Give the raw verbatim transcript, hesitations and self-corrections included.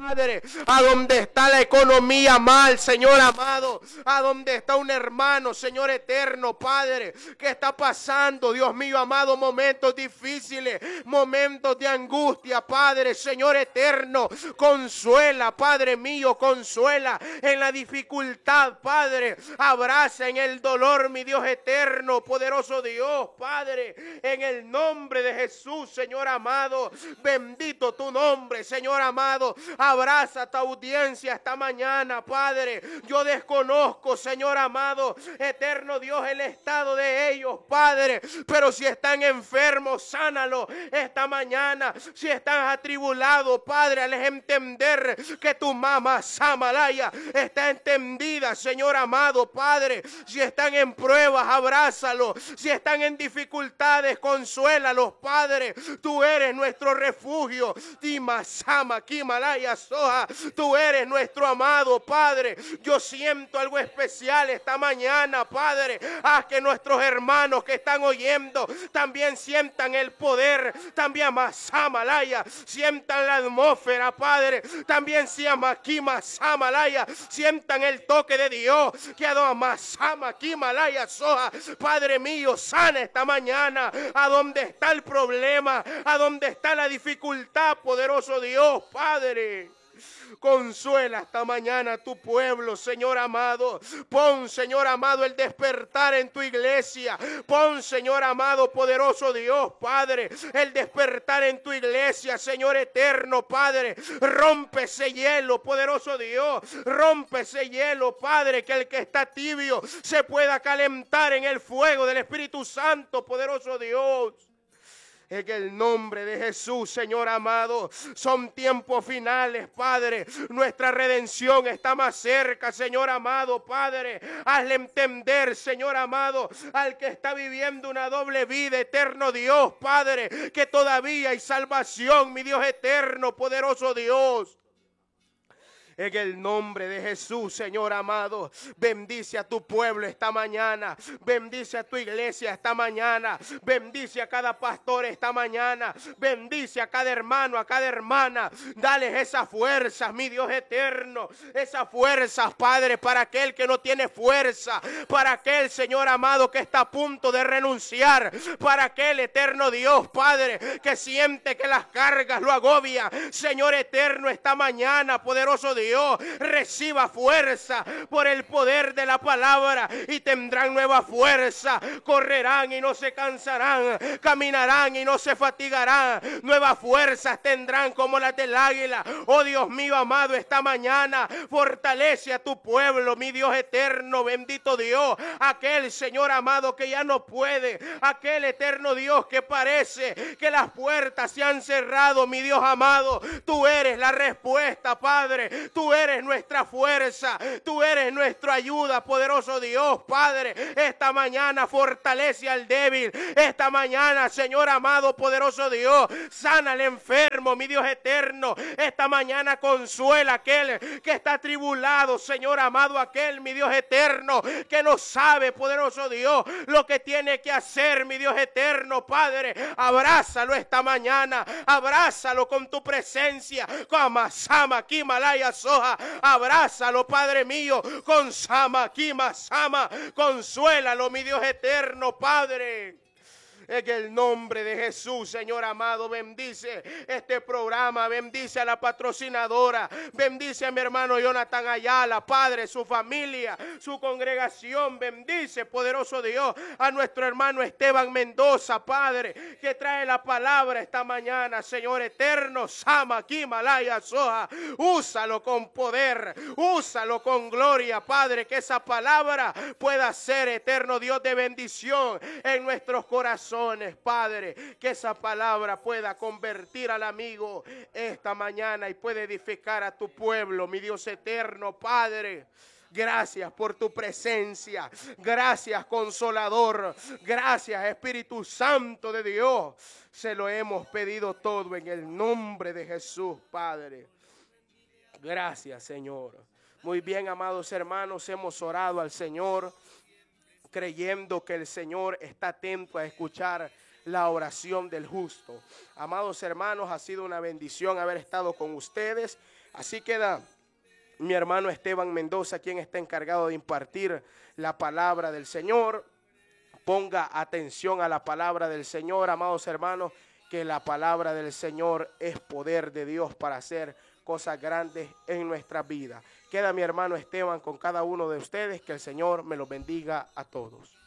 Padre, a donde está la economía mal, Señor amado, a donde está un hermano, Señor eterno, Padre, que está pasando, Dios mío amado, momentos difíciles, momentos de angustia, Padre, Señor eterno, consuela, Padre mío, consuela en la dificultad, Padre, abraza en el dolor, mi Dios eterno, poderoso Dios, Padre, en el nombre de Jesús, Señor amado, bendito tu nombre, Señor amado. Abraza a tu audiencia esta mañana, Padre. Yo desconozco, Señor amado, eterno Dios, el estado de ellos, Padre. Pero si están enfermos, sánalo esta mañana. Si están atribulados, Padre, hazles entender que tu mamá, Samalaya, está entendida, Señor amado, Padre. Si están en pruebas, abrázalo. Si están en dificultades, consuélalos, Padre. Tú eres nuestro refugio. Dima, Sama, Kimalaya, Soja. Tú eres nuestro amado, Padre. Yo siento algo especial esta mañana, Padre. Haz que nuestros hermanos que están oyendo también sientan el poder. También Masamalaya. Sientan la atmósfera, Padre. También siama Kima Samalaya. Sientan el toque de Dios. Que adoma Sama Kimalaya Soja. Padre mío, sana esta mañana. A dónde está el problema. A dónde está la dificultad, poderoso Dios, Padre. Consuela esta mañana a tu pueblo, Señor amado. Pon, Señor amado, el despertar en tu iglesia. Pon, Señor amado, poderoso Dios, Padre, el despertar en tu iglesia, Señor eterno, Padre. Rompe ese hielo, poderoso Dios. Rompe ese hielo, Padre, que el que está tibio se pueda calentar en el fuego del Espíritu Santo, poderoso Dios. En el nombre de Jesús, Señor amado, son tiempos finales, Padre. Nuestra redención está más cerca, Señor amado, Padre. Hazle entender, Señor amado, al que está viviendo una doble vida, eterno Dios, Padre, que todavía hay salvación, mi Dios eterno, poderoso Dios. En el nombre de Jesús, Señor amado, bendice a tu pueblo esta mañana. Bendice a tu iglesia esta mañana. Bendice a cada pastor esta mañana. Bendice a cada hermano, a cada hermana. Dales esas fuerzas, mi Dios eterno. Esas fuerzas, Padre, para aquel que no tiene fuerza. Para aquel, Señor amado, que está a punto de renunciar. Para aquel eterno Dios, Padre, que siente que las cargas lo agobian. Señor eterno, esta mañana, poderoso Dios. Dios, reciba fuerza por el poder de la palabra y tendrán nueva fuerza. Correrán y no se cansarán, caminarán y no se fatigarán. Nuevas fuerzas tendrán como las del águila. Oh Dios mío amado, esta mañana fortalece a tu pueblo, mi Dios eterno, bendito Dios. Aquel, Señor amado, que ya no puede, aquel eterno Dios que parece que las puertas se han cerrado, mi Dios amado. Tú eres la respuesta, Padre. Tú eres nuestra fuerza, tú eres nuestra ayuda, poderoso Dios, Padre. Esta mañana fortalece al débil. Esta mañana, Señor amado, poderoso Dios, sana al enfermo, mi Dios eterno. Esta mañana consuela a aquel que está atribulado, Señor amado, aquel, mi Dios eterno, que no sabe, poderoso Dios, lo que tiene que hacer, mi Dios eterno, Padre. Abrázalo esta mañana, abrázalo con tu presencia, como Sama, Kimalaya, Soja. Abrázalo, Padre mío, con Sama, Kima, Sama. Consuélalo, mi Dios eterno, Padre. En el nombre de Jesús, Señor amado, bendice este programa, bendice a la patrocinadora, bendice a mi hermano Jonathan Ayala, Padre, su familia, su congregación, bendice, poderoso Dios, a nuestro hermano Esteban Mendoza, Padre, que trae la palabra esta mañana, Señor eterno, Sama, Kimalaya, Soja. Úsalo con poder, úsalo con gloria, Padre, que esa palabra pueda ser, eterno Dios, de bendición en nuestros corazones. Padre, que esa palabra pueda convertir al amigo esta mañana y pueda edificar a tu pueblo, mi Dios eterno, Padre. Gracias por tu presencia, gracias Consolador, gracias Espíritu Santo de Dios. Se lo hemos pedido todo en el nombre de Jesús, Padre. Gracias, Señor. Muy bien, amados hermanos, hemos orado al Señor, creyendo que el Señor está atento a escuchar la oración del justo. Amados hermanos, ha sido una bendición haber estado con ustedes. Así queda mi hermano Esteban Mendoza, quien está encargado de impartir la palabra del Señor. Ponga atención a la palabra del Señor, amados hermanos, que la palabra del Señor es poder de Dios para hacer cosas grandes en nuestra vida. Queda mi hermano Esteban con cada uno de ustedes. Que el Señor me los bendiga a todos.